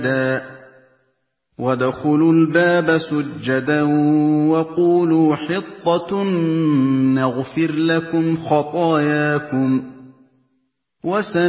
وَادْخُلُوا الْبَابَ سُجَّدًا وَقُولُوا حِطَّةٌ نَّغْفِرْ لَكُمْ خَطَايَاكُمْ